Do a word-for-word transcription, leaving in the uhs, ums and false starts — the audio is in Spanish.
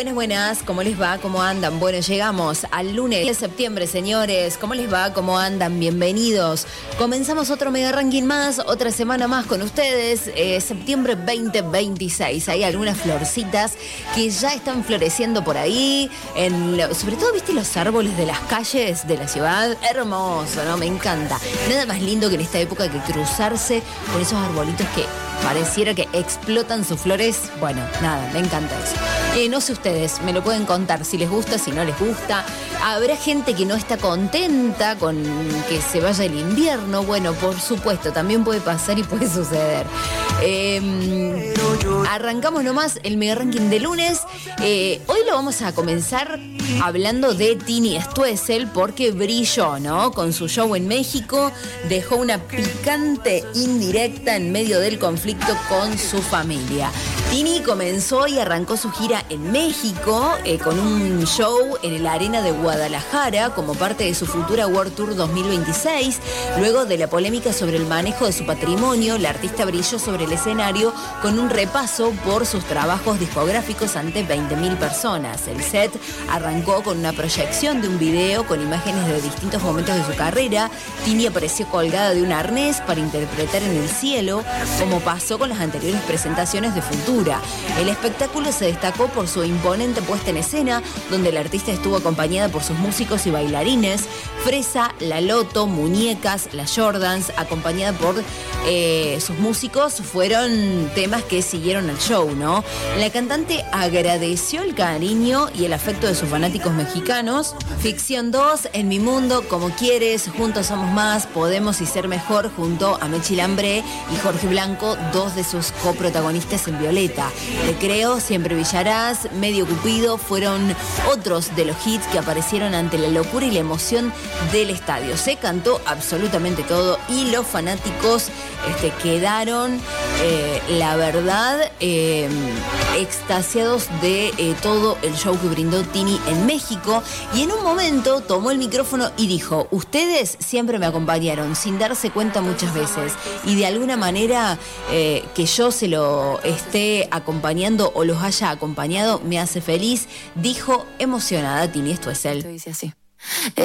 Buenas, buenas, ¿cómo les va? ¿Cómo andan? Bueno, llegamos al lunes de septiembre, señores. ¿Cómo les va? ¿Cómo andan? Bienvenidos. Comenzamos otro Mega Ranking más, otra semana más con ustedes. Eh, septiembre veinte veintiséis. Hay algunas florcitas que ya están floreciendo por ahí. En lo, sobre todo, ¿viste los árboles de las calles de la ciudad? Hermoso, ¿no? Me encanta. Nada más lindo que en esta época que cruzarse con esos arbolitos que pareciera que explotan sus flores. Bueno, nada, me encanta eso. Eh, no sé ustedes, me lo pueden contar si les gusta, si no les gusta. ¿Habrá gente que no está contenta con que se vaya el invierno? Bueno, por supuesto, también puede pasar y puede suceder. Eh, arrancamos nomás el Mega Ranking de lunes. Eh, hoy lo vamos a comenzar hablando de Tini Stoessel porque brilló, ¿no? Con su show en México, dejó una picante indirecta en medio del conflicto con su familia. Tini comenzó y arrancó su gira en México eh, con un show en la Arena de Guadalajara como parte de su futura World Tour dos mil veintiséis. Luego de la polémica sobre el manejo de su patrimonio, la artista brilló sobre el escenario con un repaso por sus trabajos discográficos ante veinte mil personas. El set arrancó con una proyección de un video con imágenes de distintos momentos de su carrera. Tini apareció colgada de un arnés para interpretar en el cielo, como pasó con las anteriores presentaciones de Futura. El espectáculo se destacó por su imponente puesta en escena, donde la artista estuvo acompañada por sus músicos y bailarines, Fresa, La Loto, Muñecas, las Jordans, acompañada por eh, sus músicos, fueron temas que siguieron al show, ¿no? La cantante agradeció el cariño y el afecto de sus fanáticos mexicanos. Ficción dos, En mi mundo, Como quieres, Juntos somos más, Podemos y ser mejor, junto a Mechi Lambré y Jorge Blanco, dos de sus coprotagonistas en Violeta. Te creo, Siempre brillarás, Medio Cupido fueron otros de los hits que aparecieron ante la locura y la emoción del estadio. Se cantó absolutamente todo y los fanáticos este, quedaron, eh, la verdad, eh, extasiados de eh, todo el show que brindó Tini en México. Y en un momento tomó el micrófono y dijo: ustedes siempre me acompañaron sin darse cuenta muchas veces, y de alguna manera eh, que yo se lo esté acompañando o los haya acompañado me hace feliz, dijo emocionada Tini Stoessel. Dice así.